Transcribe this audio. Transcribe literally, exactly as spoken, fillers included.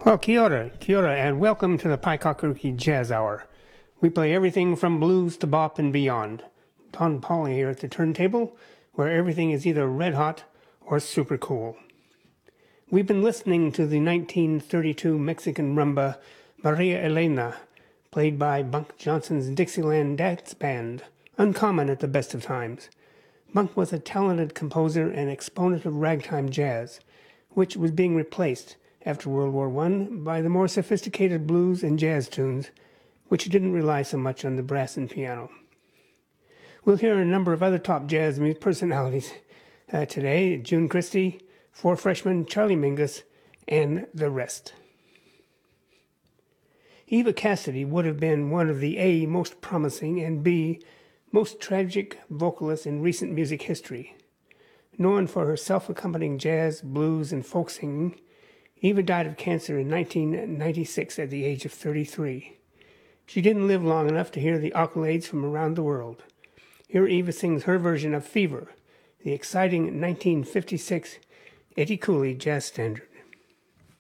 Well, kia ora, kia ora, and welcome to the Paikakuruki Jazz Hour. We play everything from blues to bop and beyond. Don Pauly here at the turntable, where everything is either red hot or super cool. We've been listening to the nineteen thirty-two Mexican rumba Maria Elena, played by Bunk Johnson's Dixieland Dance Band, uncommon at the best of times. Bunk was a talented composer and exponent of ragtime jazz, which was being replaced after World War One by the more sophisticated blues and jazz tunes, which didn't rely so much on the brass and piano. We'll hear a number of other top jazz music personalities uh, today: June Christie, Four Freshmen, Charlie Mingus, and the rest. Eva Cassidy would have been one of the A, most promising, and B, most tragic vocalists in recent music history. Known for her self-accompanying jazz, blues, and folk singing, Eva died of cancer in nineteen ninety-six at the age of thirty-three. She didn't live long enough to hear the accolades from around the world. Here Eva sings her version of Fever, the exciting nineteen fifty-six Eddie Cooley jazz standard.